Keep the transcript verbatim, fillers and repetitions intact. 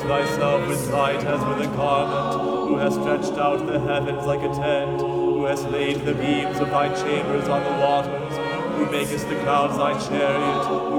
clothed thyself with light as with a garment, who hast stretched out the heavens like a tent, who hast laid the beams of thy chambers on the waters, who makest the clouds thy chariot, who